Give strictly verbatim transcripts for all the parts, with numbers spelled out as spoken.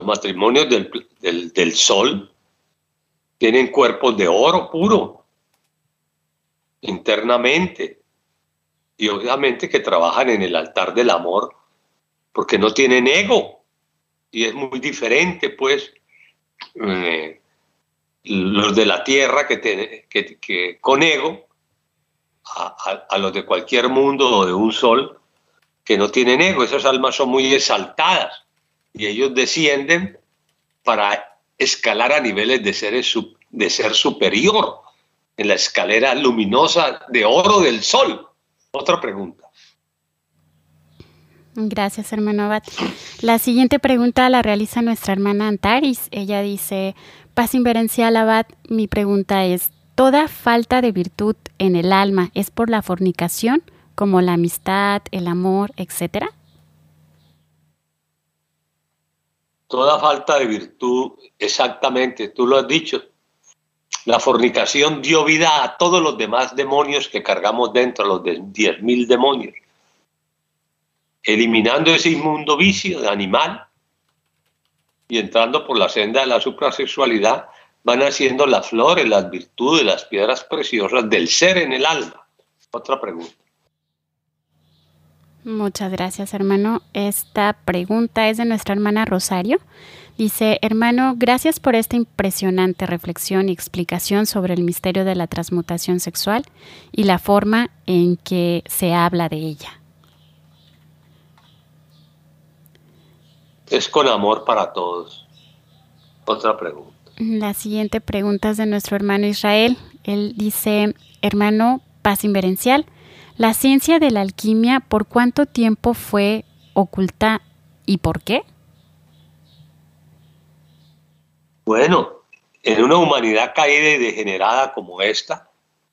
matrimonios del, del, del sol tienen cuerpos de oro puro internamente, y obviamente que trabajan en el altar del amor porque no tienen ego, y es muy diferente pues eh, los de la tierra que, te, que, que con ego a, a, a los de cualquier mundo o de un sol que no tienen ego. Esas almas son muy exaltadas y ellos descienden para escalar a niveles de, seres, de ser superior en la escalera luminosa de oro del sol. Otra pregunta. Gracias, hermano Abad. La siguiente pregunta la realiza nuestra hermana Antaris. Ella dice: paz inverencial, Abad, mi pregunta es, ¿toda falta de virtud en el alma es por la fornicación, como la amistad, el amor, etcétera? Toda falta de virtud, exactamente, tú lo has dicho. La fornicación dio vida a todos los demás demonios que cargamos dentro, los de diez mil demonios. Eliminando ese inmundo vicio de animal y entrando por la senda de la suprasexualidad, van haciendo las flores, las virtudes, las piedras preciosas del ser en el alma. Otra pregunta. Muchas gracias, hermano. Esta pregunta es de nuestra hermana Rosario. Dice: hermano, gracias por esta impresionante reflexión y explicación sobre el misterio de la transmutación sexual y la forma en que se habla de ella. Es con amor para todos. Otra pregunta. La siguiente pregunta es de nuestro hermano Israel. Él dice: hermano, paz inverencial, ¿la ciencia de la alquimia por cuánto tiempo fue oculta y por qué? Bueno, en una humanidad caída y degenerada como esta,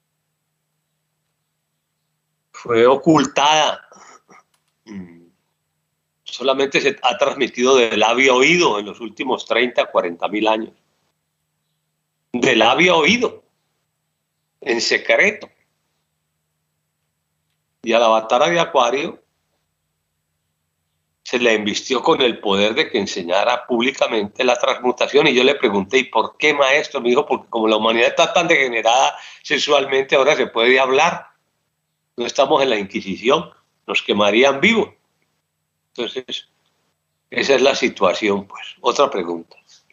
fue ocultada. Solamente se ha transmitido de labio a oído en los últimos treinta, cuarenta mil años. De labio a oído, en secreto. Y a la Avatara de Acuario se le invistió con el poder de que enseñara públicamente la transmutación. Y yo le pregunté: ¿y por qué, maestro? Me dijo: porque como la humanidad está tan degenerada sexualmente, ahora se puede hablar. No estamos en la Inquisición, nos quemarían vivos. Entonces, esa es la situación, pues. Otra pregunta.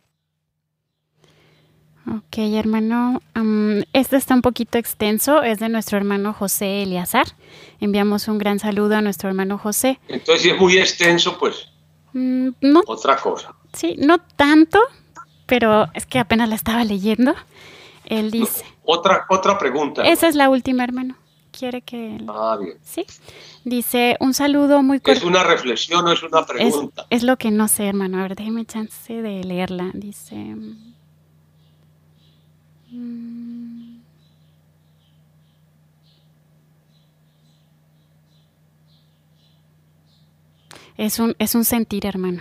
Ok, hermano. Um, este está un poquito extenso. Es de nuestro hermano José Eliazar. Enviamos un gran saludo a nuestro hermano José. Entonces, si es muy extenso, pues, mm, no, otra cosa. Sí, no tanto, pero es que apenas la estaba leyendo. Él dice... No, otra, otra pregunta. Esa hermano. Es la última, hermano. ¿Quiere que...? Ah, bien. Sí. Dice: un saludo muy corto. ¿Es una reflexión o es una pregunta? Es, es lo que no sé, hermano. A ver, déjeme chance de leerla. Dice... Mm, es, un, es un sentir, hermano.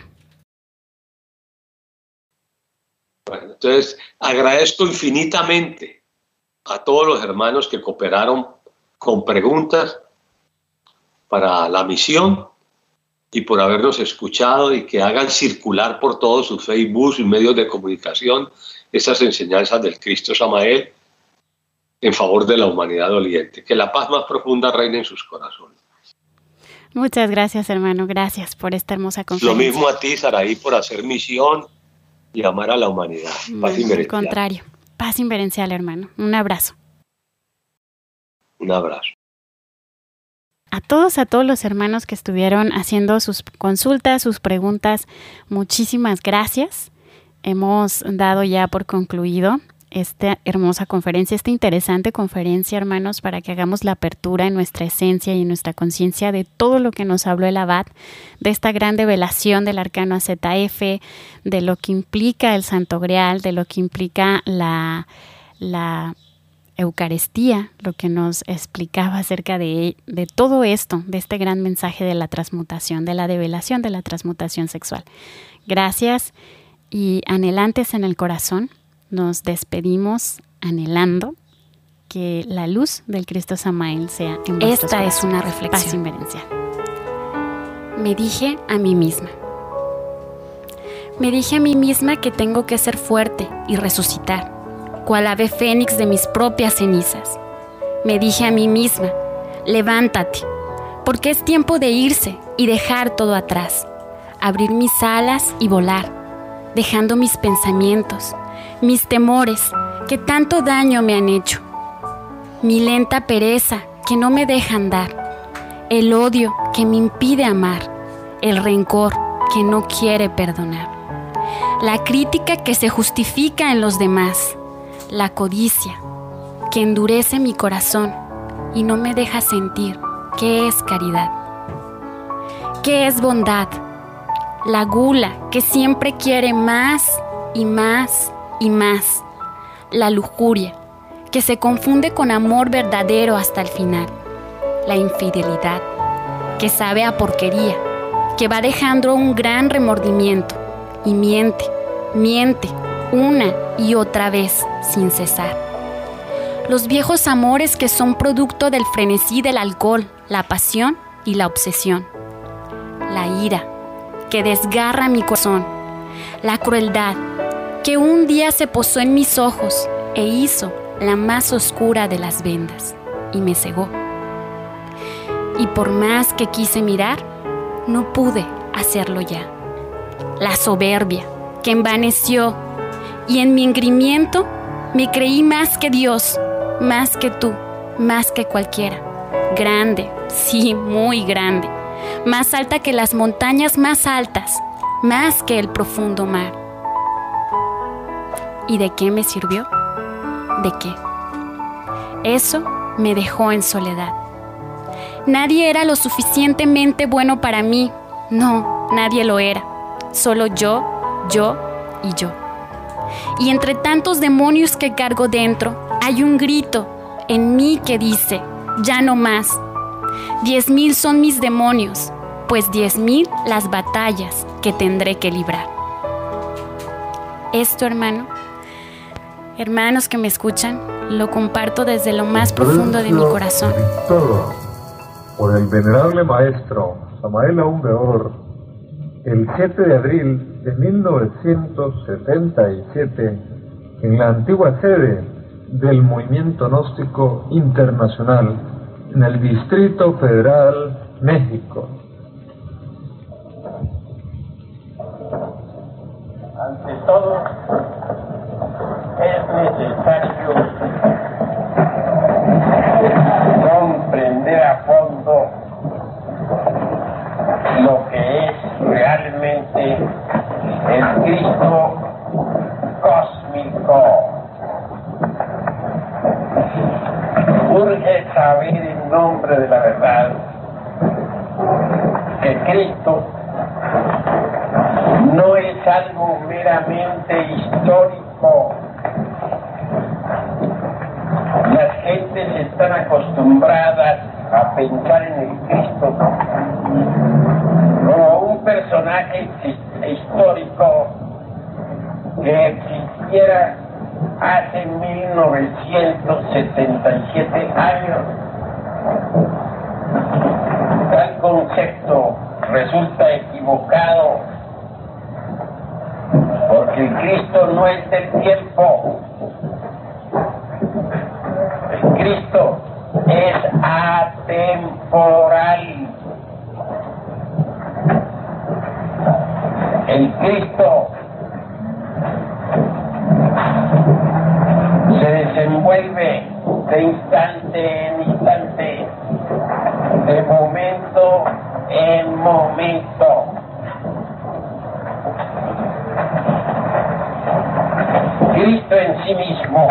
Bueno, entonces agradezco infinitamente a todos los hermanos que cooperaron con preguntas para la misión y por habernos escuchado, y que hagan circular por todos sus Facebook y medios de comunicación esas enseñanzas del Cristo Samael en favor de la humanidad doliente. Que la paz más profunda reine en sus corazones. Muchas gracias, hermano. Gracias por esta hermosa conferencia. Lo mismo a ti, Saraí, por hacer misión y amar a la humanidad. Paz bueno, inverencial. Al contrario. Paz inverencial, hermano. Un abrazo. Un abrazo. A todos, a todos los hermanos que estuvieron haciendo sus consultas, sus preguntas, muchísimas gracias. Hemos dado ya por concluido esta hermosa conferencia, esta interesante conferencia, hermanos, para que hagamos la apertura en nuestra esencia y en nuestra conciencia de todo lo que nos habló el Abad, de esta gran revelación del Arcano A Z F, de lo que implica el Santo Grial, de lo que implica la, la Eucaristía, lo que nos explicaba acerca de, de todo esto, de este gran mensaje de la transmutación, de la develación de la transmutación sexual. Gracias, y anhelantes en el corazón, nos despedimos anhelando que la luz del Cristo Samael sea en vuestros Esta corazones. es una reflexión. Paz inverencial. Me dije a mí misma: Me dije a mí misma que tengo que ser fuerte y resucitar, cual ave fénix de mis propias cenizas. Me dije a mí misma, levántate, porque es tiempo de irse y dejar todo atrás, abrir mis alas y volar, dejando mis pensamientos, mis temores que tanto daño me han hecho, mi lenta pereza que no me deja andar, el odio que me impide amar, el rencor que no quiere perdonar, la crítica que se justifica en los demás, la codicia que endurece mi corazón y no me deja sentir qué es caridad, qué es bondad, la gula que siempre quiere más y más y más, la lujuria que se confunde con amor verdadero hasta el final, la infidelidad que sabe a porquería, que va dejando un gran remordimiento y miente, miente una y otra vez sin cesar. Los viejos amores que son producto del frenesí del alcohol, la pasión y la obsesión. La ira que desgarra mi corazón, la crueldad que un día se posó en mis ojos e hizo la más oscura de las vendas y me cegó. Y por más que quise mirar, no pude hacerlo ya. La soberbia que envaneció y en mi engrimiento me creí más que Dios, más que tú, más que cualquiera. Grande, sí, muy grande, más alta que las montañas más altas, más que el profundo mar. ¿Y de qué me sirvió? ¿De qué? Eso me dejó en soledad. Nadie era lo suficientemente bueno para mí. No, nadie lo era. Solo yo, yo y yo. Y entre tantos demonios que cargo dentro, hay un grito en mí que dice, ya no más. Diez mil son mis demonios, pues diez mil las batallas que tendré que librar. Esto, hermano, hermanos que me escuchan, lo comparto desde lo más profundo de mi corazón. Dictado por el venerable maestro Samael Aún Weor, el siete de abril de mil novecientos setenta y siete, en la antigua sede del Movimiento Gnóstico Internacional, en el Distrito Federal, México. Ante todo, es necesario comprender a fondo lo que es realmente el Cristo cósmico. Urge saber en nombre de la verdad que Cristo no es algo meramente histórico. Las gentes están acostumbradas a pensar en el Cristo como un personaje histórico que existiera hace mil novecientos setenta y siete años. Tal concepto resulta equivocado, porque el Cristo no es del tiempo. El Cristo es atemporal. El Cristo se desenvuelve de instante en instante, de momento en momento. Cristo en sí mismo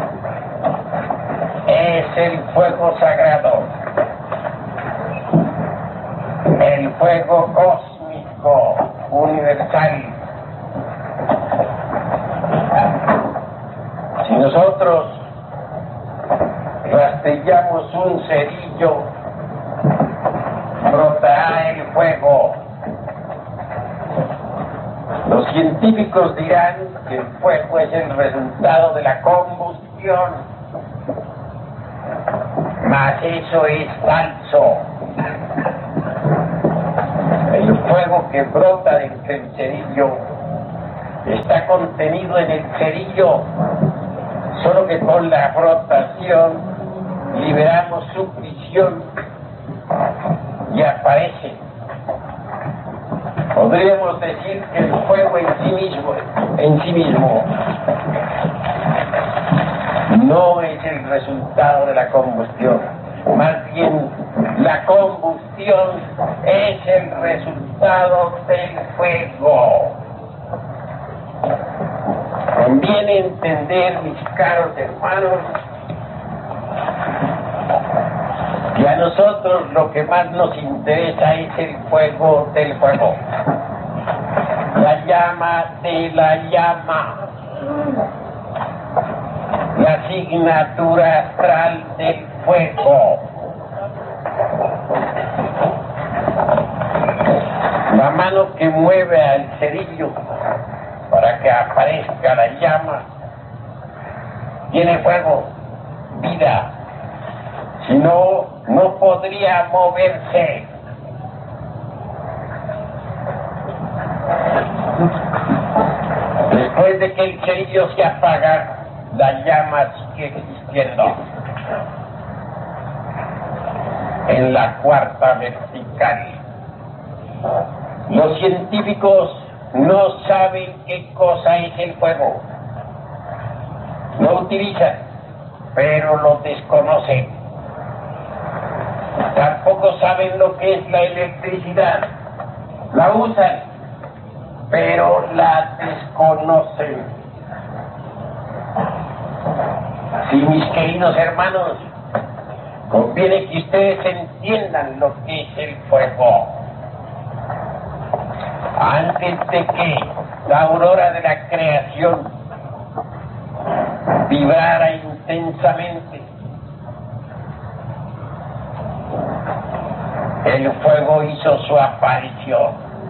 es el fuego sagrado, el fuego cósmico universal. Si nosotros rastrillamos un cerillo, brotará el fuego. Los científicos dirán que el fuego es el resultado de la combustión, mas eso es falso. El fuego que brota del cerillo está contenido en el cerillo, solo que con la frotación liberamos su prisión y aparece. Podríamos decir que el fuego en sí mismo, en sí mismo, no es el resultado de la combustión, más bien la combustión es el resultado del fuego. Conviene entender, mis caros hermanos, que a nosotros lo que más nos interesa es el fuego del fuego, la llama de la llama, la asignatura astral del fuego, la mano que mueve al cerillo para que aparezca la llama, tiene fuego, vida, si no, no podría moverse. Después de que el cerillo se apaga, la llama sigue existiendo en la cuarta vertical. Los científicos no saben qué cosa es el fuego, lo utilizan, pero lo desconocen. Tampoco saben lo que es la electricidad, la usan, pero la desconocen. Sí, mis queridos hermanos, conviene que ustedes entiendan lo que es el fuego. Antes de que la aurora de la creación vibrara intensamente, el fuego hizo su aparición.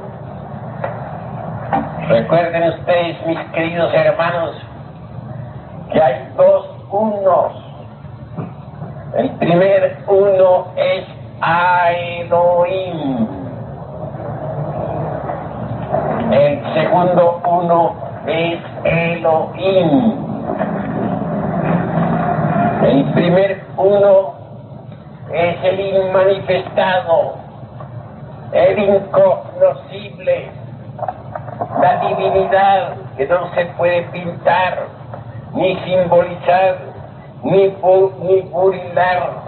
Recuerden ustedes, mis queridos hermanos, que hay dos unos. El primer uno es Elohim. El segundo uno es Elohim. El primer uno es el inmanifestado, el incognoscible, la divinidad que no se puede pintar, ni simbolizar, ni, pu ni purilar.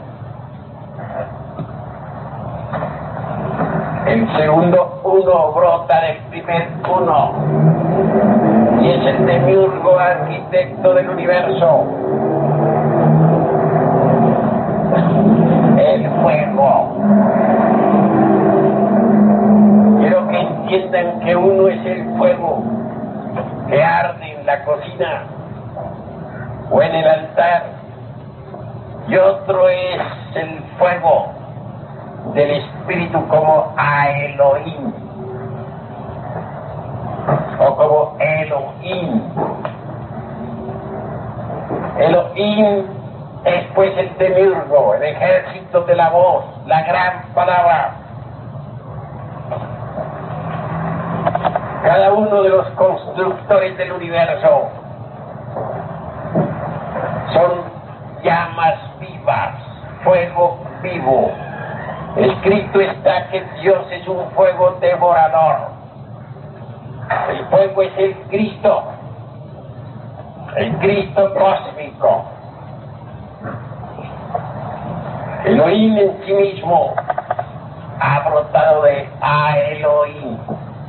El segundo uno brota del primer uno y es el demiurgo arquitecto del universo, el fuego. Quiero que entiendan que uno es el fuego que arde en la cocina o en el altar, y otro es el fuego del espíritu como a Elohim o como Elohim. Elohim es pues el demiurgo, el ejército de la voz, la gran palabra. Cada uno de los constructores del universo son llamas vivas, fuego vivo. Escrito está que Dios es un fuego devorador. El fuego es el Cristo, el Cristo cósmico. Elohim en sí mismo ha brotado de a Elohim.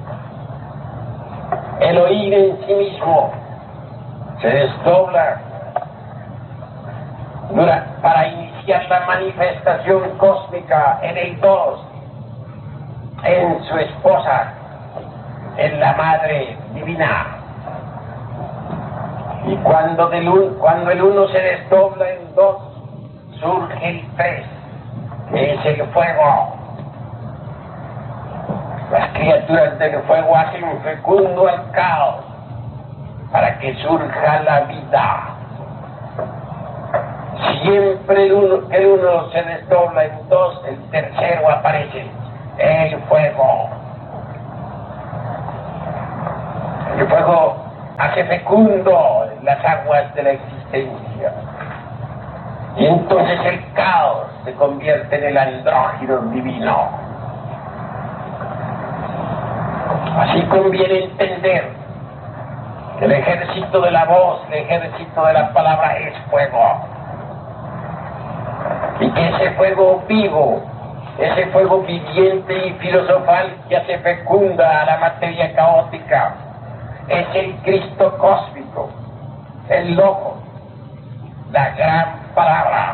Elohim en sí mismo se desdobla para iniciar la manifestación cósmica en el dos, en su esposa, en la Madre Divina. Y cuando, del un, cuando el uno se desdobla en dos, surge el tres, que es el fuego. Las criaturas del fuego hacen un fecundo al caos para que surja la vida. Siempre el uno, el uno se desdobla en dos, el tercero aparece, el fuego. El fuego hace fecundo en las aguas de la existencia. Y entonces el caos se convierte en el andrógino divino. Así conviene entender que el ejército de la voz, el ejército de la palabra es fuego. Y que ese fuego vivo, ese fuego viviente y filosofal que hace fecunda a la materia caótica, es el Cristo cósmico, el Logos, la gran palabra.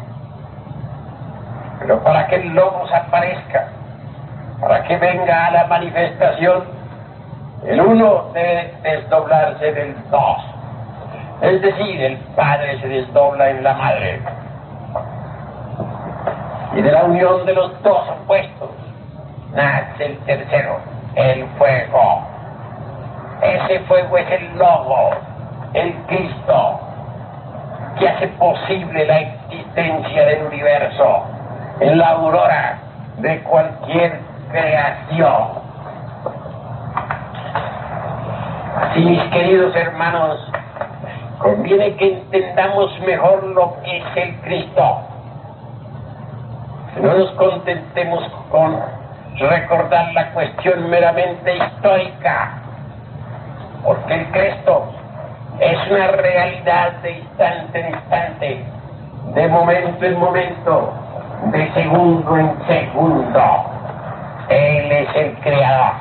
Pero para que el Logos aparezca, para que venga a la manifestación, el uno debe desdoblarse del dos. Es decir, el Padre se desdobla en la Madre. Y de la unión de los dos opuestos nace el tercero, el fuego. Ese fuego es el Logos, el Cristo, que hace posible la existencia del universo en la aurora de cualquier creación. Así, mis queridos hermanos, conviene que entendamos mejor lo que es el Cristo. No nos contentemos con recordar la cuestión meramente histórica, porque el Cristo es una realidad de instante en instante, de momento en momento, de segundo en segundo. Él es el creador.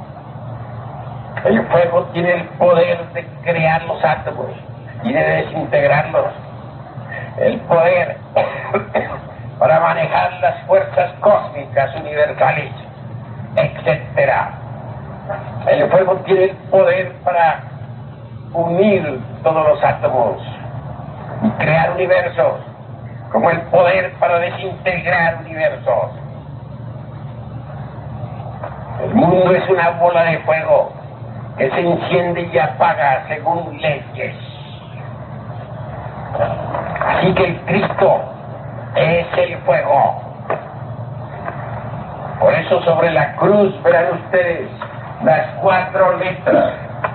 El fuego tiene el poder de crear los átomos y de desintegrarlos. El poder para manejar las fuerzas cósmicas universales, etcétera. El fuego tiene el poder para unir todos los átomos y crear universos, como el poder para desintegrar universos. El mundo es una bola de fuego que se enciende y apaga según leyes. Así que el Cristo es el fuego. Por eso sobre la cruz verán ustedes las cuatro letras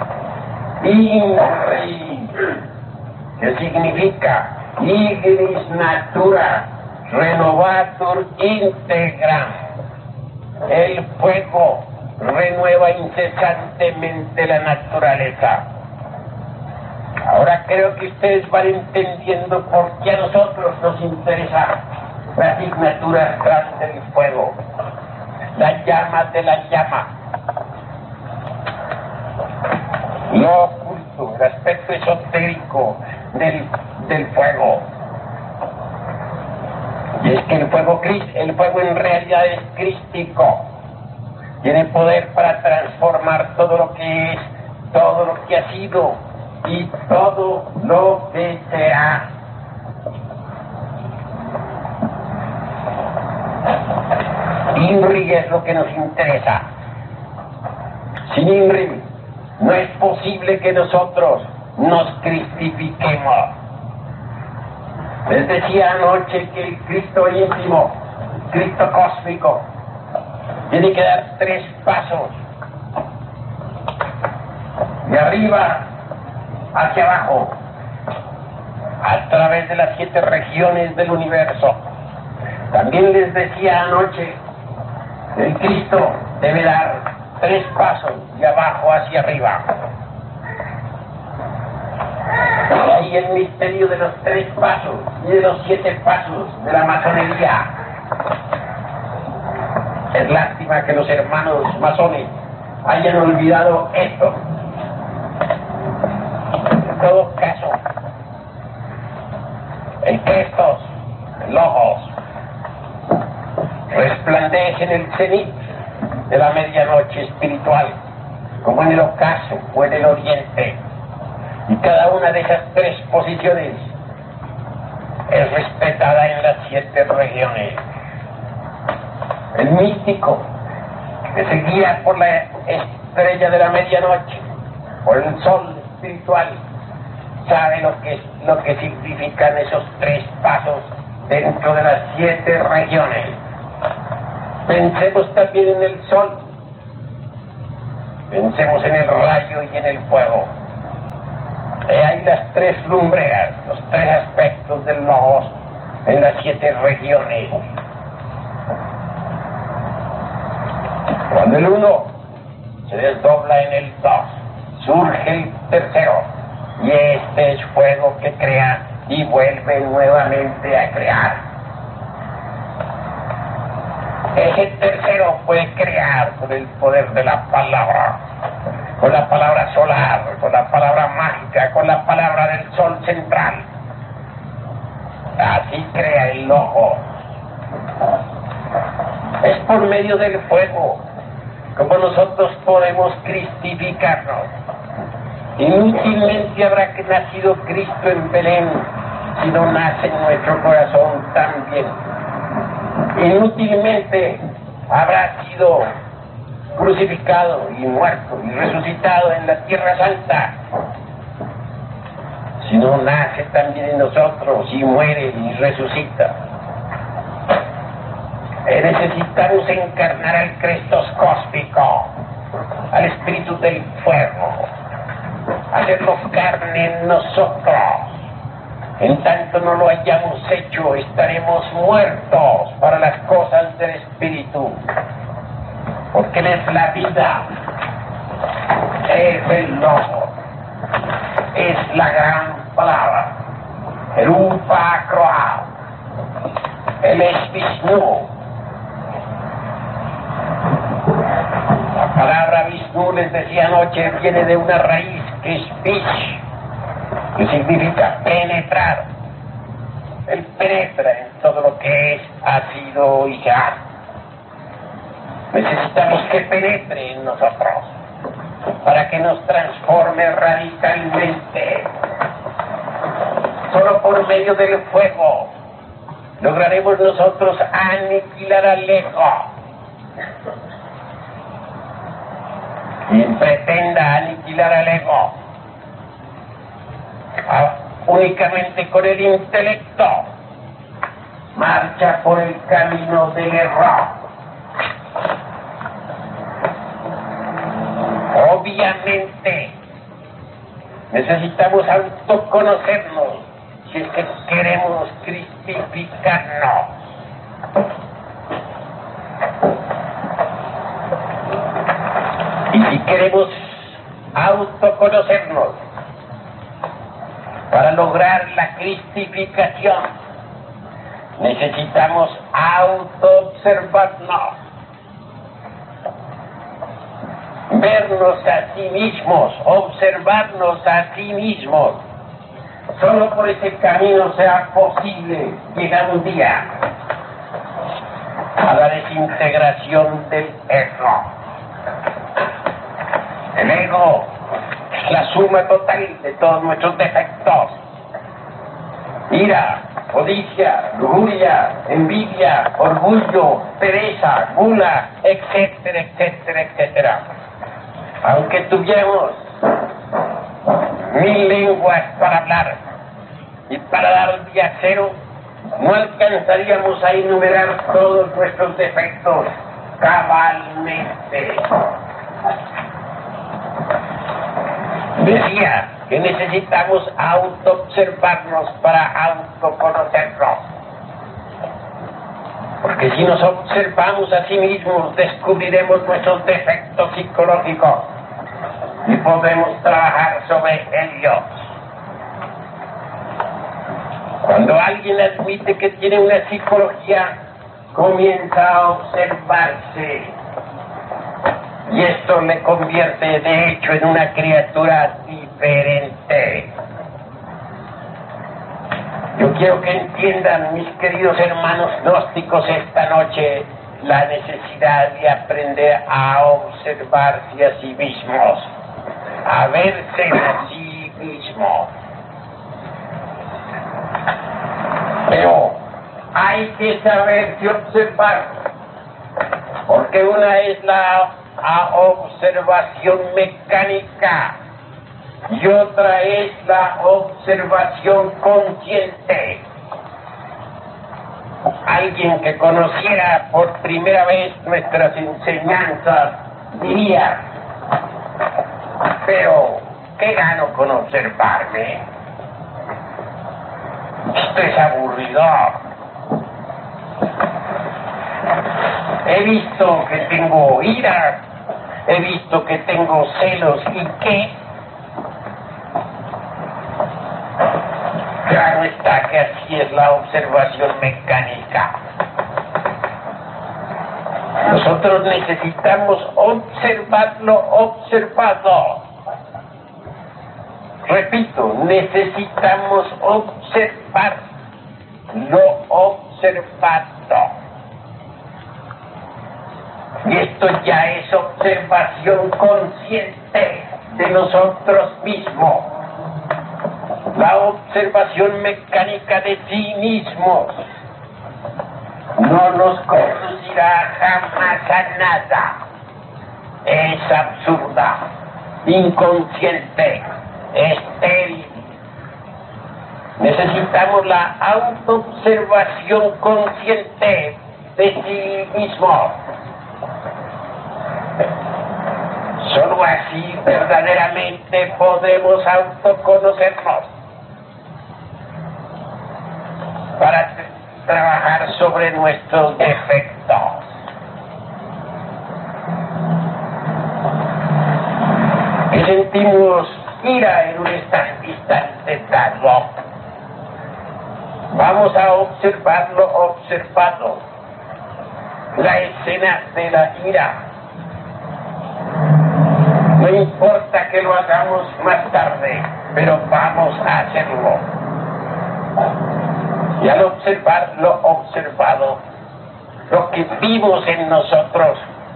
INRI, que significa Ignis Natura Renovatur Integram. El fuego renueva incesantemente la naturaleza. Ahora creo que ustedes van entendiendo por qué a nosotros nos interesa la asignatura grande del fuego, la llama de la llama, lo oculto, el aspecto esotérico del, del fuego. Y es que el fuego, el fuego en realidad es crístico. Tiene poder para transformar todo lo que es, todo lo que ha sido y todo lo que será. INRI es lo que nos interesa. Sin INRI no es posible que nosotros nos cristifiquemos. Les decía anoche que el Cristo íntimo, Cristo cósmico, tiene que dar tres pasos, de arriba hacia abajo, a través de las siete regiones del universo. También les decía anoche que el Cristo debe dar tres pasos, de abajo hacia arriba. Y ahí el misterio de los tres pasos y de los siete pasos de la masonería. Es lástima que los hermanos masones hayan olvidado esto. En todo caso, el Crestos, el Logos, resplandece en el cenit de la medianoche espiritual, como en el ocaso o en el oriente. Y cada una de esas tres posiciones es respetada en las siete regiones. El místico, que se guía por la estrella de la medianoche, por el sol espiritual, sabe lo que, lo que significan esos tres pasos dentro de las siete regiones. Pensemos también en el sol, pensemos en el rayo y en el fuego. hay las tres lumbreras, los tres aspectos del logos en las siete regiones. Cuando el uno se desdobla en el dos, surge el tercero, y este es fuego que crea y vuelve nuevamente a crear. Ese tercero puede crear con el poder de la palabra, con la palabra solar, con la palabra mágica, con la palabra del sol central. Así crea el logo. Es por medio del fuego como nosotros podemos cristificarnos. Inútilmente habrá que nacido Cristo en Belén si no nace en nuestro corazón también. Inútilmente habrá sido crucificado y muerto y resucitado en la Tierra Santa si no nace también en nosotros y muere y resucita. Necesitamos encarnar al Crestos cósmico, al espíritu del fuego, hacerlo carne en nosotros. En tanto no lo hayamos hecho, estaremos muertos para las cosas del espíritu, porque Él es la vida, es el logo, es la gran palabra, el Upa Croa, Él es Vishnu. La palabra Vishnu, les decía anoche, viene de una raíz que es Vish, que significa penetrar. Él penetra en todo lo que es, ha sido y será. Necesitamos que penetre en nosotros para que nos transforme radicalmente. Solo por medio del fuego lograremos nosotros aniquilar al ego. Quien pretenda aniquilar al ego ah, únicamente con el intelecto marcha por el camino del error. Obviamente necesitamos autoconocernos si es que queremos cristificarnos. Y si queremos autoconocernos para lograr la cristificación, necesitamos autoobservarnos, vernos a sí mismos, observarnos a sí mismos. Solo por ese camino será posible llegar un día a la desintegración del ego. El ego es la suma total de todos nuestros defectos: ira, codicia, lujuria, envidia, orgullo, pereza, gula, etcétera, etcétera, etcétera. Aunque tuviéramos mil lenguas para hablar y para dar el día cero, no alcanzaríamos a enumerar todos nuestros defectos cabalmente. Decía que necesitamos autoobservarnos para autoconocernos. Porque si nos observamos a sí mismos, descubriremos nuestros defectos psicológicos y podemos trabajar sobre ellos. Cuando alguien admite que tiene una psicología, comienza a observarse. Y esto le convierte, de hecho, en una criatura diferente. Yo quiero que entiendan, mis queridos hermanos gnósticos, esta noche la necesidad de aprender a observarse a sí mismos, a verse a sí mismos. Pero hay que saberse observar, porque una es la a observación mecánica y otra es la observación consciente. Alguien que conociera por primera vez nuestras enseñanzas diría: pero ¿qué gano con observarme? Esto es aburridor. He visto que tengo ira, he visto que tengo celos, ¿y qué? Claro está que así es la observación mecánica. Nosotros necesitamos observar lo observado. Repito, necesitamos observar lo observado. Y esto ya es observación consciente de nosotros mismos. La observación mecánica de sí mismos no nos conducirá jamás a nada. Es absurda, inconsciente, estéril. Necesitamos la autoobservación consciente de sí mismo. Solo así verdaderamente podemos autoconocernos para trabajar sobre nuestros defectos. Y sentimos ira en un instante dado. Vamos a observar lo observado, la escena de la ira. No importa que lo hagamos más tarde, pero vamos a hacerlo. Y al observar lo observado, lo que vimos en nosotros,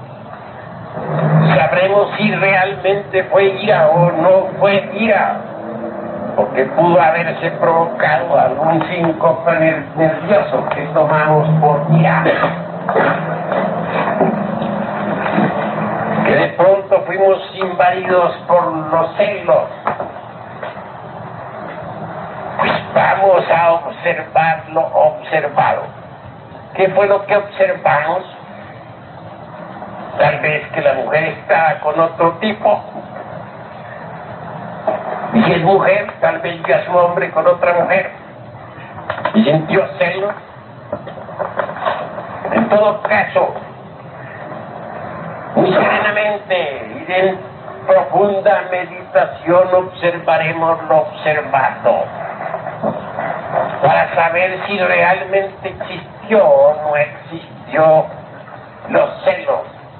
sabremos si realmente fue ira o no fue ira, porque pudo haberse provocado algún síncope nervioso que tomamos por ira. Que de pronto fuimos invadidos por los celos. Pues vamos a observar lo observado. ¿Qué fue lo que observamos? Tal vez que la mujer estaba con otro tipo. Y si es mujer, tal vez vio a su hombre con otra mujer. Y sintió celos. En todo caso, muy serenamente y en profunda meditación observaremos lo observado para saber si realmente existió o no existió los celos.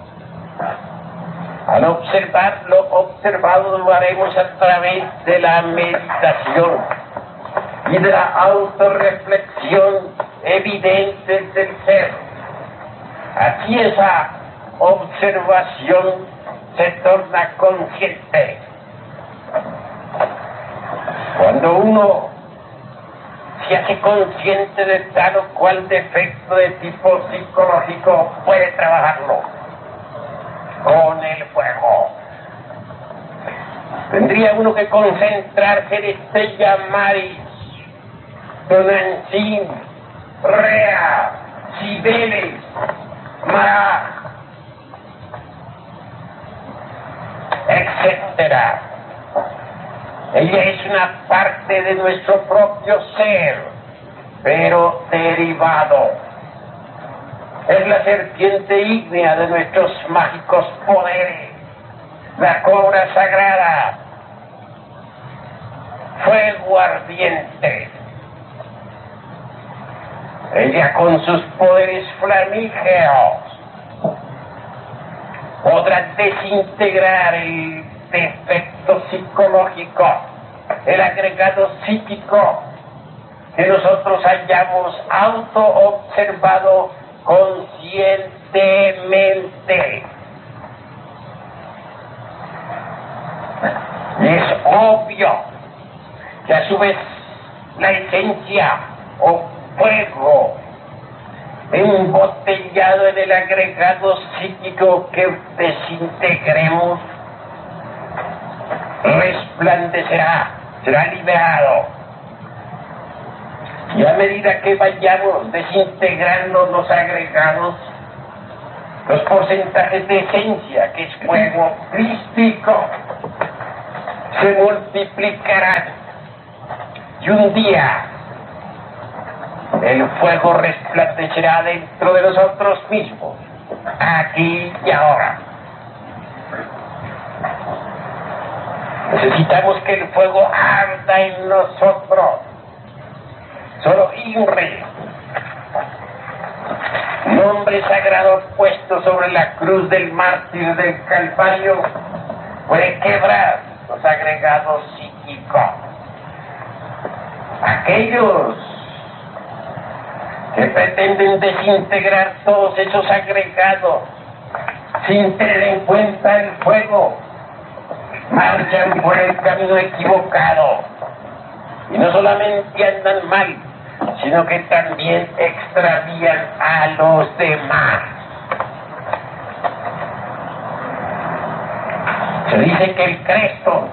Al observar lo observado lo haremos a través de la meditación y de la autorreflexión evidente del ser. Así esa observación se torna consciente. Cuando uno se hace consciente de tal o cual defecto de tipo psicológico, puede trabajarlo con el fuego. Tendría uno que concentrarse en Estrella Maris, Tonantzin, Rea, Cibeles, Maraj, etcétera. Ella es una parte de nuestro propio ser, pero derivado. Es la serpiente ígnea de nuestros mágicos poderes, la cobra sagrada, fuego ardiente. Ella con sus poderes flamígeos podrá desintegrar el defecto psicológico, el agregado psíquico que nosotros hayamos auto-observado conscientemente. Y es obvio que a su vez la esencia o fuego embotellado en el agregado psíquico que desintegremos resplandecerá, será liberado. Y a medida que vayamos desintegrando los agregados, los porcentajes de esencia, que es fuego crístico, se multiplicarán y un día el fuego resplandecerá dentro de nosotros mismos, aquí y ahora. Necesitamos que el fuego arda en nosotros. Solo Inri, nombre sagrado puesto sobre la cruz del mártir del Calvario, puede quebrar los agregados psíquicos. Aquellos que pretenden desintegrar todos esos agregados sin tener en cuenta el fuego, marchan por el camino equivocado y no solamente andan mal, sino que también extravían a los demás. Se dice que el Cristo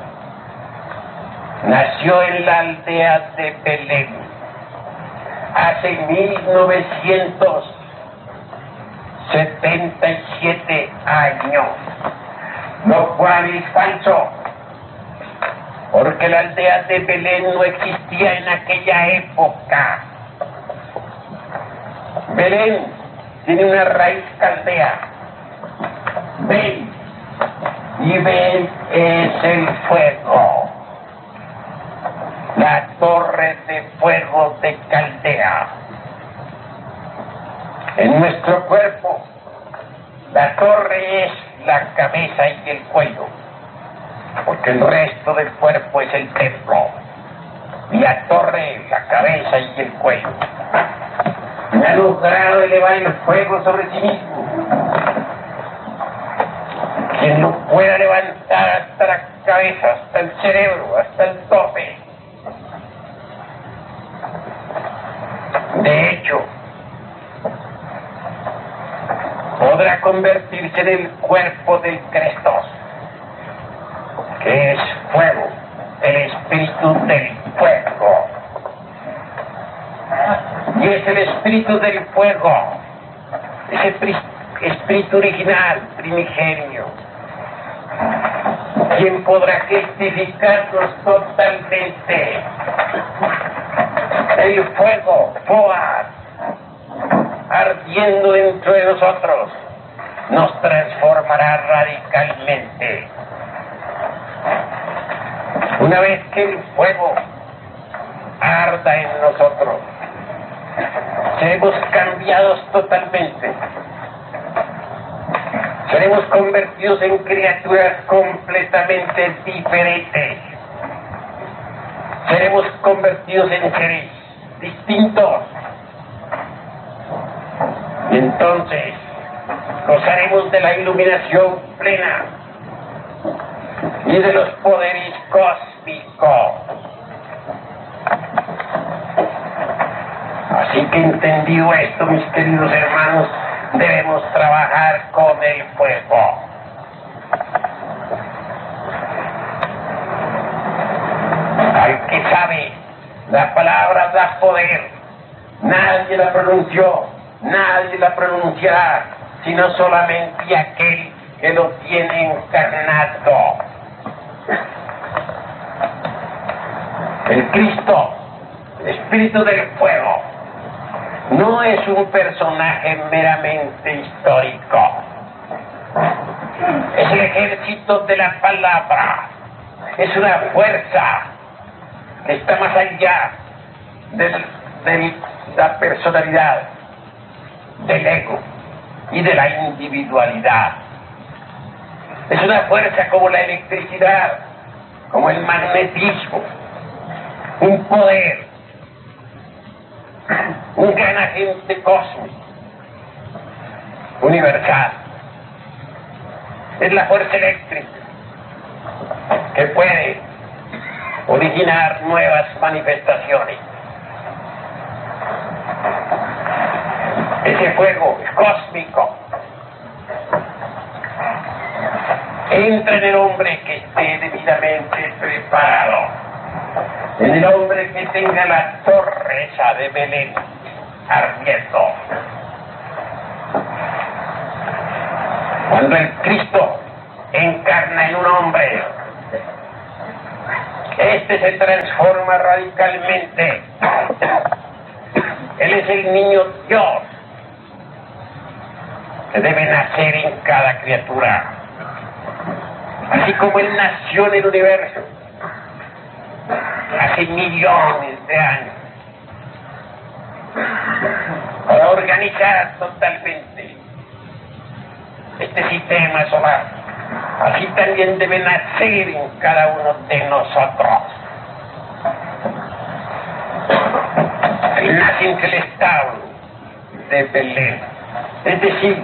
nació en la aldea de Belén hace mil novecientos setenta y siete años, lo cual es falso, porque la aldea de Belén no existía en aquella época. Belén tiene una raíz caldea, Bel, y Bel es el fuego, la torre de fuego de Caldea. En nuestro cuerpo, la torre es la cabeza y el cuello, porque el resto del cuerpo es el templo, y la torre, la cabeza y el cuello. Me ha logrado elevar el fuego sobre sí mismo. Quien lo pueda levantar hasta la cabeza, hasta el cerebro, hasta el tope. De hecho, podrá convertirse en el cuerpo del Cristo, que es fuego, el espíritu del fuego. Y es el espíritu del fuego, ese espíritu original, primigenio, quien podrá testificarnos totalmente. El fuego, Foad, ardiendo dentro de nosotros, nos transformará radicalmente. Una vez que el fuego arda en nosotros, seremos cambiados totalmente. Seremos convertidos en criaturas completamente diferentes. Seremos convertidos en seres distintos. Y entonces gozaremos de la iluminación plena y de los poderes cósmicos. Así que, entendido esto, mis queridos hermanos, debemos trabajar con el fuego. Al que sabe, la palabra da poder. Nadie la pronunció, nadie la pronunciará, sino solamente aquel que lo tiene encarnado. El Cristo, el Espíritu del Fuego, no es un personaje meramente histórico. Es el ejército de la palabra. Es una fuerza que está más allá del, de la personalidad, del ego y de la individualidad. Es una fuerza como la electricidad, como el magnetismo, un poder, un gran agente cósmico, universal. Es la fuerza eléctrica que puede originar nuevas manifestaciones. Ese fuego es cósmico. Entra en el hombre que esté debidamente preparado, en el hombre que tenga la torreza de Belén ardiendo. Cuando el Cristo encarna en un hombre, este se transforma radicalmente. Él es el niño Dios que debe nacer en cada criatura, así como Él nació en el universo hace millones de años, para organizar totalmente este sistema solar. Así también debe nacer en cada uno de nosotros. Él nace entre el establo de Belén, es decir,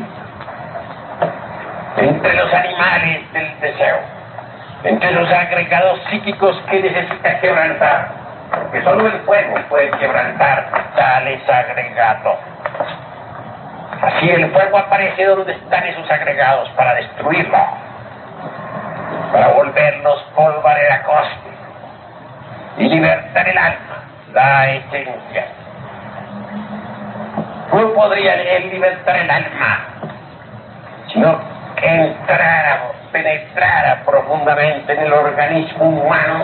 entre los animales del deseo, entre los agregados psíquicos que necesita quebrantar, porque solo el fuego puede quebrantar tales agregados. Así el fuego aparece donde están esos agregados para destruirlo, para volverlos polvareda cósmica y libertar el alma, la esencia. No podría él libertar el alma, sino que entrara, penetrara profundamente en el organismo humano.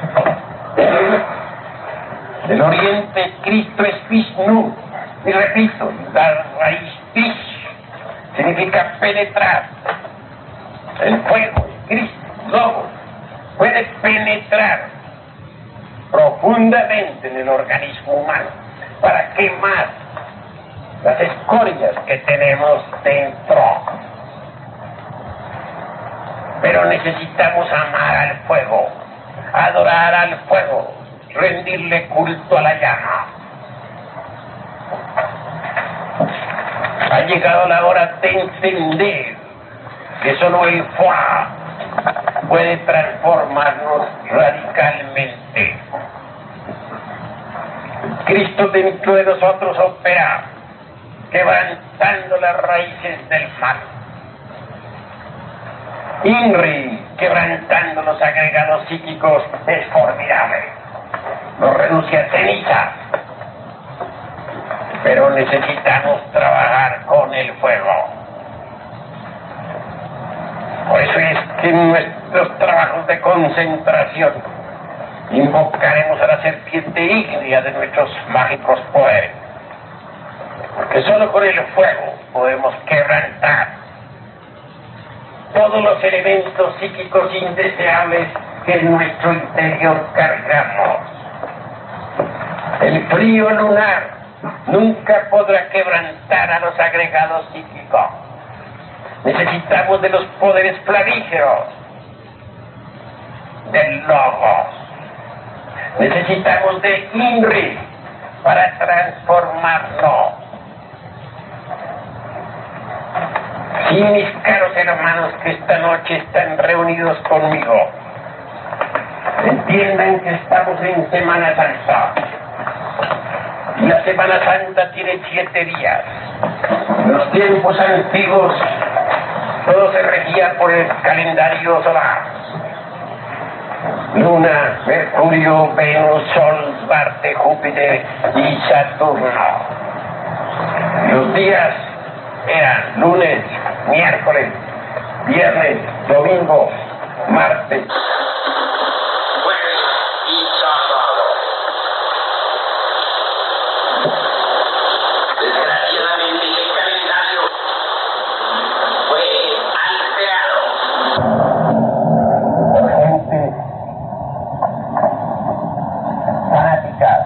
Del oriente Cristo es Vishnu, y repito, la raíz Vish significa penetrar. El fuego, Cristo, Logos, puede penetrar profundamente en el organismo humano para quemar las escorias que tenemos dentro. Pero necesitamos amar al fuego, adorar al fuego, rendirle culto a la llama. Ha llegado la hora de entender que solo el fuego puede transformarnos radicalmente. Cristo dentro de nosotros opera, quebrantando las raíces del mal. Inri, quebrantando los agregados psíquicos, es formidable. Nos reduce a ceniza. Pero necesitamos trabajar con el fuego. Por eso es que en nuestros trabajos de concentración invocaremos a la serpiente ígnea de nuestros mágicos poderes. Porque solo con el fuego podemos quebrantar todos los elementos psíquicos indeseables que en nuestro interior cargamos. El frío lunar nunca podrá quebrantar a los agregados psíquicos. Necesitamos de los poderes flamígeros, del Logos. Necesitamos de Inri para transformarnos. Sí, mis caros hermanos que esta noche están reunidos conmigo, entiendan que estamos en Semana Santa. Y la Semana Santa tiene siete días. En los tiempos antiguos todo se regía por el calendario solar. Luna, Mercurio, Venus, Sol, Marte, Júpiter y Saturno. Los días eran lunes, miércoles, viernes, domingo, martes, jueves y sábado. Desgraciadamente el calendario fue alterado por gente fanática,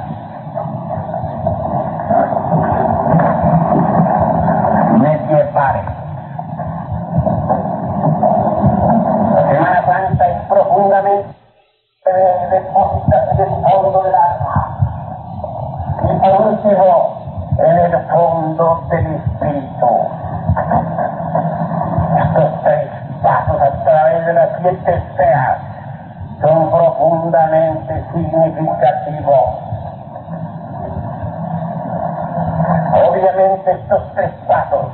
medievales. La Semana Santa es profundamente depositada en el fondo del alma y por último en el fondo del espíritu. Estos tres pasos a través de las siete esferas son profundamente significativos. Obviamente estos tres pasos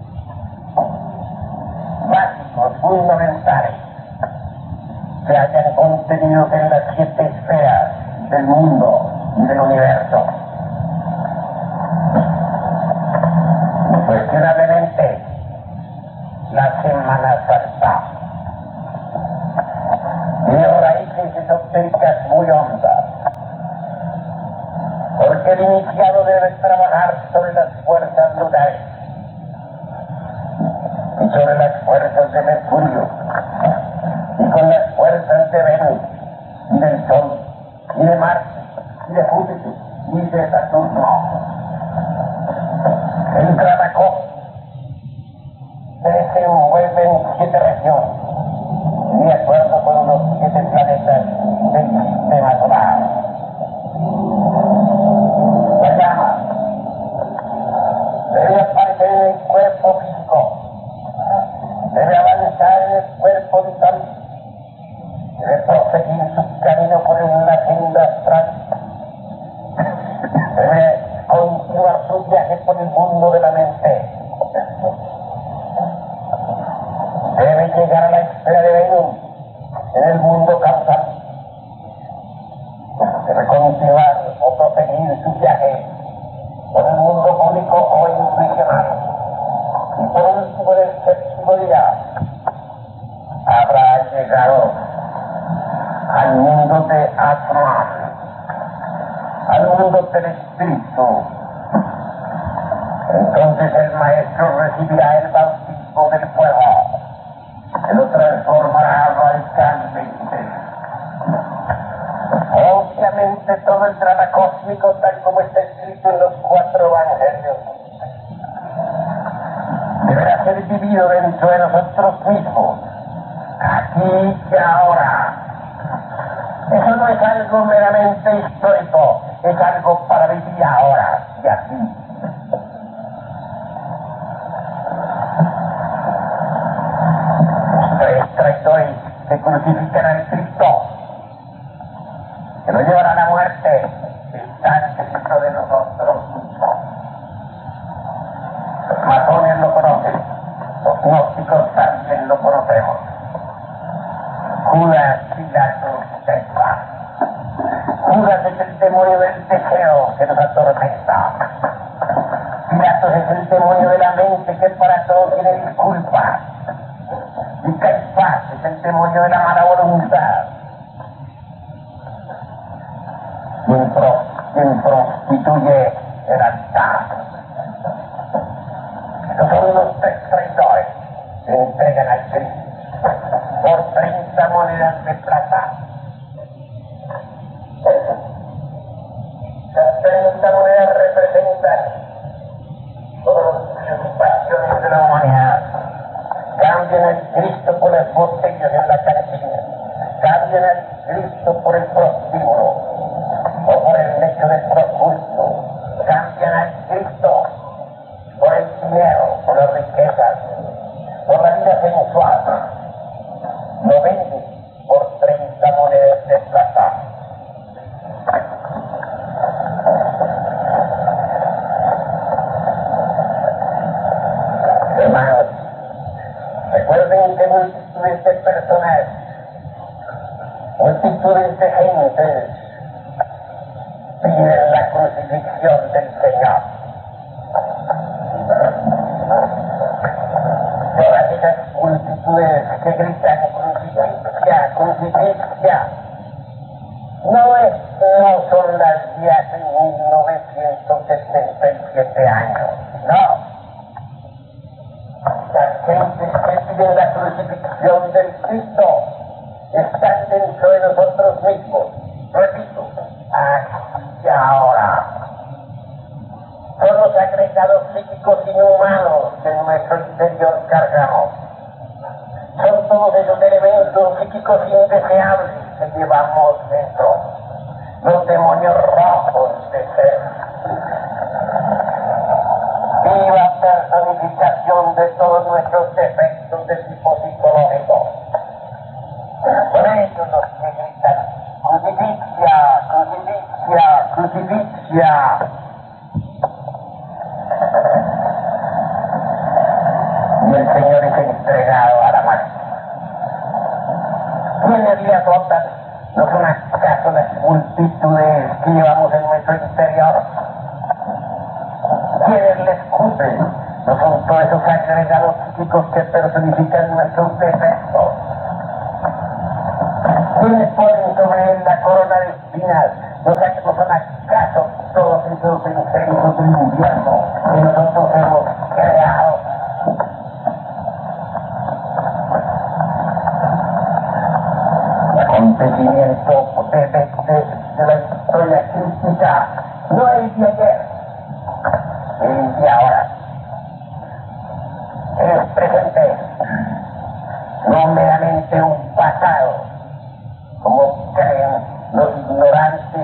básicos, fundamentales, se hallan contenidos en las siete esferas del mundo y del universo. Cuestionablemente, la Semana Santa tiene raíces esotéricas muy y de Marte, y de Júpiter, y de Saturno. El Tratacos se desenvuelve en siete regiones, de acuerdo con los siete planetas del sistema solar. La llama debe aparecer en el cuerpo físico, debe avanzar en el cuerpo vital, debe proseguir su camino por la senda astral, debe continuar su viaje por el mundo de la mente, debe llegar a la esfera de Venus en el mundo causal, debe continuar o proseguir su viaje por el mundo público o intuicional, y por último en el séptimo día habrá llegado al mundo de Atman, al mundo del espíritu. Entonces el maestro recibirá el bautismo del fuego, que lo transformará radicalmente. Obviamente todo el drama cósmico, tal como está escrito en los cuatro evangelios, deberá ser vivido dentro de nosotros mismos, aquí y ahora. Eso no es algo meramente histórico, es algo para vivir ahora y aquí. Los tres traidores que crucifican al Cristo, que lo llevan a la muerte, están dentro de nosotros mismos. Los masones lo conocen, los gnósticos también lo conocemos. Judas, Pilatos, Caifás. Judas es el demonio del deseo que nos atormenta. Pilatos es el demonio de la mente que para todo tiene disculpas. Y Caifás es el demonio de la mala voluntad. Quien, pro, quien prostituye el altar. Estos son los tres traidores que entregan al Cristo por treinta monedas de plata. Las treinta monedas representan todas las preocupaciones de la humanidad. Cambian al Cristo por las botellas en la cantina, cambian al Cristo por el prostíbulo o por el lecho del proculto, cambian al Cristo por el dinero, por las riquezas, por la vida sensual. Lo venden por treinta monedas de plata. Hermanos, recuerden que multitudes de personas, multitudes de gentes piden la crucifixión del Señor. Todas esas multitudes que gritan crucificia, crucificia, no, es, no son las de hace mil novecientos setenta y siete años, no. Las gentes que piden la crucifixión del Cristo están dentro de nosotros mismos, repito, aquí y ahora. Son los agregados psíquicos inhumanos que en nuestro interior cargamos. Son todos esos elementos psíquicos indeseables que llevamos dentro. Los demonios rojos de ser. Viva personificación de todos nuestros defectos de tipo psicológico. Por ello los que gritan, crucificia, crucificia, crucificia. Y el Señor es entregado a la muerte. ¿Quiénes le azotan? ¿No son acaso las multitudes que llevamos en nuestro interior? ¿Quiénes le escupen? ¿No son todos esos agregados psíquicos que personifican nuestros defectos? ¿Quiénes ponen sobre él la corona de espinas? ¿No son acaso todos esos insectos del invierno que nosotros hemos creado? acontecimiento de, de, de, de la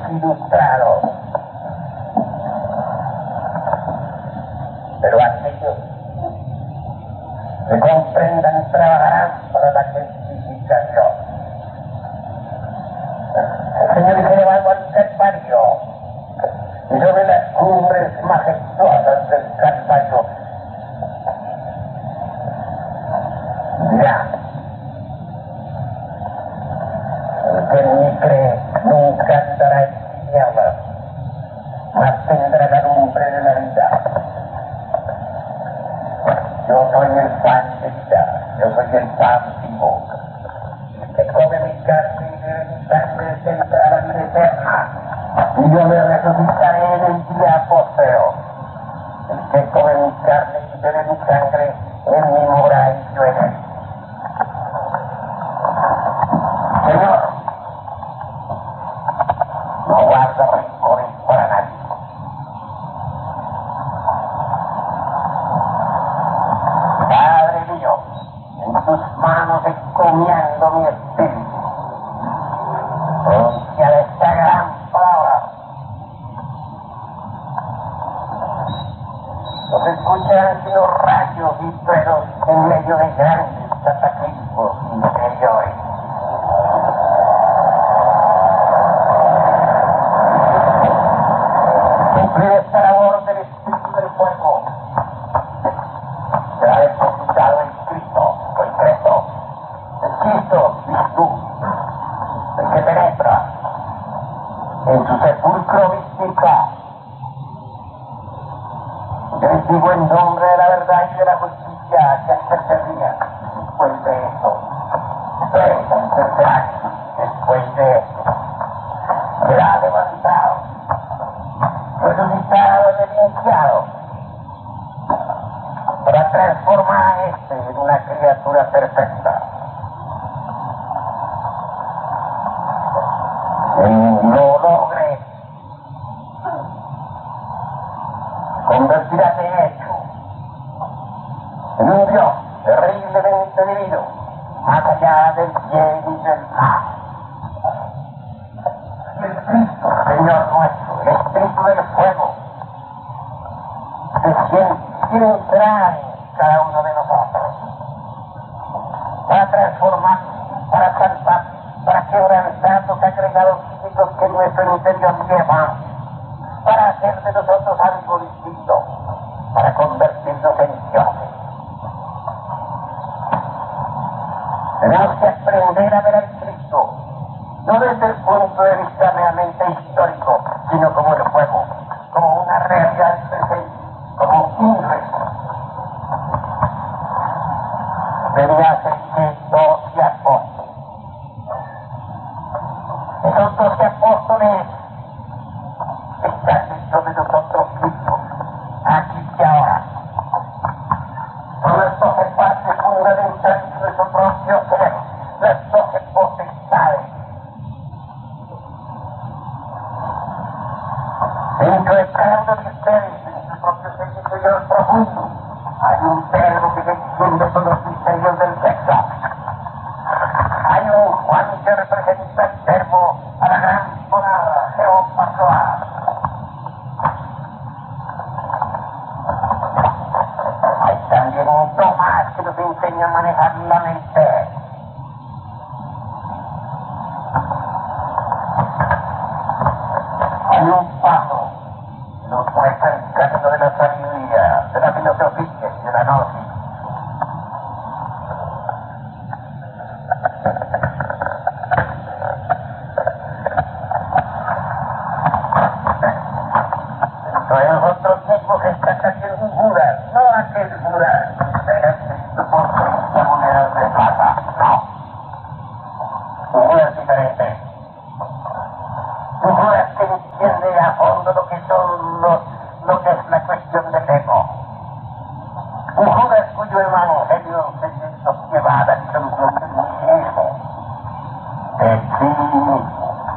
ilustrados. Pero aquellos que comprendan trabajarán para la justificación. El Señor dice llevando al Calvario, y sobre las cumbres majestuosas del Calvario dirá: el que en mí cree nunca andará en tinieblas, mas tendrá la lumbre de la vida. Yo soy el pan de vida, yo soy el pan vivo. El que come mi carne y bebe mi sangre tendrá la vida eterna, y yo le resucitaré en el día postrero. El que come mi carne y bebe mi sangre, en mí mora y yo en él. Señor, no guarda rencores para nadie. Padre mío, en tus manos encomiendo mi espíritu. Pronuncia de esta gran palabra. No se escuchan sino rayos y truenos en medio de grandes cataclismos interiores. Cumplir esta labor del espíritu del fuego será depositado en Cristo, concreto, en Cristo, virtud, el que penetra en su sepulcro mística. Yo les digo en nombre de la verdad y de la justicia que al tercer día, después de esto, después del tercer año, después de esto, será levantado, resucitado y limpiado, para transformar a este en una criatura perfecta. En lo logre, convertirá de hecho en un Dios terriblemente divino, más allá del bien y del mal. Y el Cristo, Señor nuestro, el Espíritu del fuego, se siente, quiere entrar en cada uno de nosotros para transformar, para salvar, para quebrantar los agregados físicos que nuestro interior lleva, para hacer de nosotros algo distinto, para convertirnos en dioses. Tenemos que aprender a ver al Cristo, no desde el punto de vista meramente histórico, sino como el fuego, como una realidad presente, como un resto. Venía a ser que doce apóstoles. Esos doce apóstoles están dentro de nosotros mismos, aquí y ahora. Son las doce partes fundamentales de nuestro propio ser, las doce potestades. Dentro de cada uno de ustedes, en su propio ser interior profundo, hay un verbo que entiende todos los misterios del sexo. Hay un Juan que representa el verbo a la gran monada, Jehová. Hay también un Tomás que nos enseña a manejar la mente. Hay un Pablo que nos muestra el camino de la sabiduría, de la filosofía y de la gnosis. Pero nosotros mismos está casi un Judas, no aquel Judas que era escrito por treinta monedas de plata, no. Un Judas diferente. Un Judas que entiende a fondo lo que son los, lo que es la cuestión del ego. Un Judas cuyo evangelio se nos lleva a la solución del mismo, de sí mismo.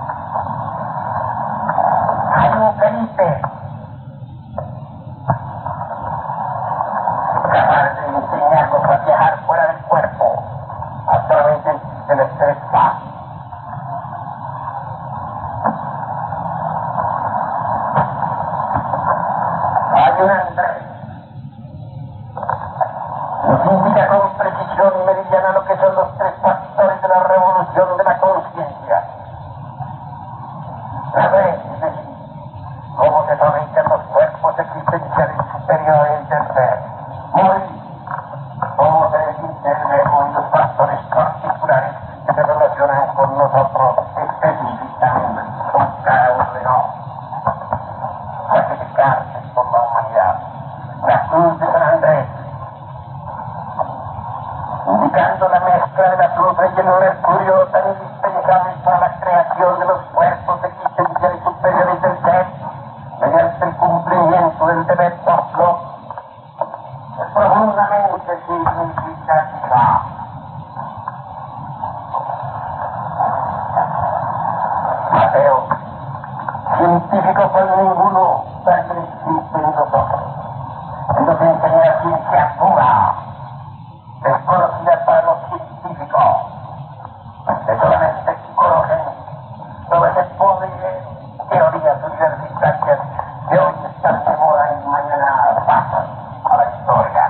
Hay un Felipe capaz de enseñarnos a viajar fuera del cuerpo a través del, del estrés. lo que fabrican los cuerpos existenciales superiores del ser. Morir, como se define el ego y los factores particulares que se relacionan con nosotros específicamente, con cada uno de nosotros. Sacrificarse por la humanidad. La cruz de San Andrés, indicando la mezcla de la azufre y el mercurio tan indispensable para la creación de los cuerpos existenciales superiores del ser, mediante el cumplimiento del deber propio, es profundamente significativa. Mateo, científico cual ninguno, también existe en nosotros. Él nos enseña la ciencia pura, desconocida para los científicos. Es solamente conocen todo ese poder de teorías universitarias que hoy están de moda y mañana pasan a la historia.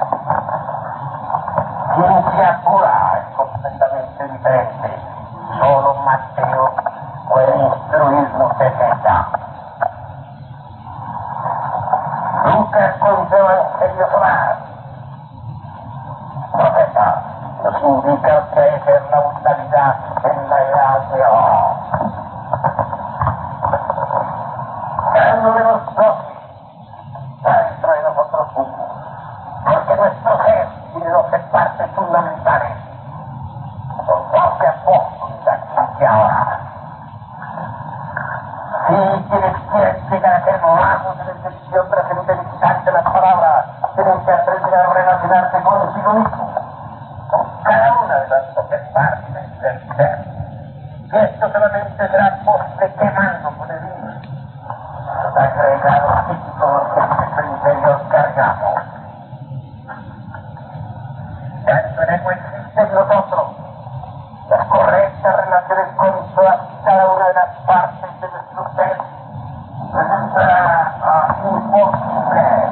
Ciencia pura es completamente diferente. Solo Mateo puede instruirnos de ella. Lucas con su evangelio solar, profeta, nos indica que es la unidad en la edad de oro. Cada uno de los doce está dentro de nosotros mismos, porque nuestro ser tiene doce partes fundamentales. Son doce apóstoles aquí y ahora. Si quienes quieren llegar a ser magos en el sentido trascendental de las palabras, tienen que aprender a relacionarse consigo mismo, con cada una de las doce partes del ser. Y esto solamente será posible quemando con el vino los agregados físicos que en nuestro interior cargamos. Tanto en ego existe en nosotros las correctas relaciones con todas y cada una de las partes de nuestro ser resultará uh, imposible.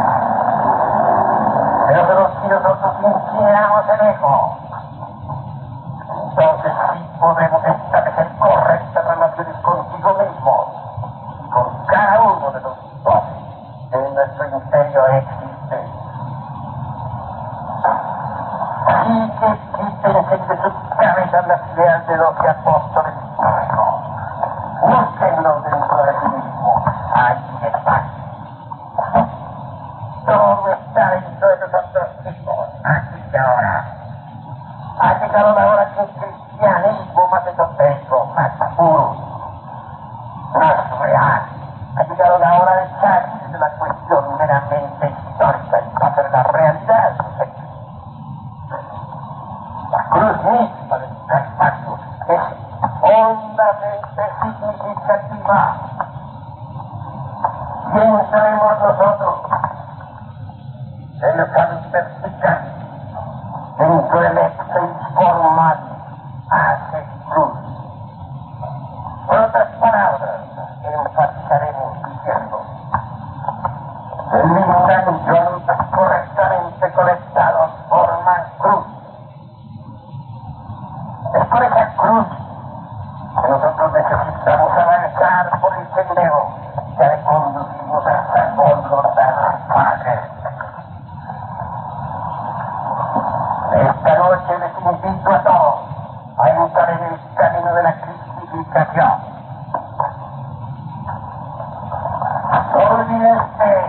Pero si nosotros incineramos el ego, entonces sí podemos establecer correctas relaciones consigo mismo y con cada uno de los doce que en nuestro interior existe. Así que quítense de sus cabezas las ideas de doce apóstoles históricos. Búsquenlos dentro de sí mismos. Allí están. Todo está dentro de nosotros mismos, aquí y ahora. Ha llegado la hora que el cristianismo más esotérico, más puro, más real, ha llegado la hora de salir de la cuestión meramente histórica y pasar la realidad. La cruz misma del Calvario es hondamente significativa. ¿Quién sabemos nosotros? El sabe perspicar dentro del hecho informal hace cruz. Por otras palabras, enfatizaremos diciendo: el engaño correctamente conectados forman cruz. Es por esa cruz que nosotros necesitamos avanzar por el sendero que ha de conducirnos hasta el voluntad del Padre. Esta noche les invito a todos a entrar en el camino de la cristificación. Olvídense